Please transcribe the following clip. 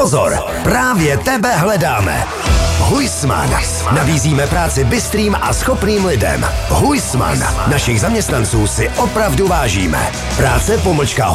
Pozor, právě tebe hledáme. Huisman. Nabízíme práci bystrým a schopným lidem. Huisman. Našich zaměstnanců si opravdu vážíme. Práce _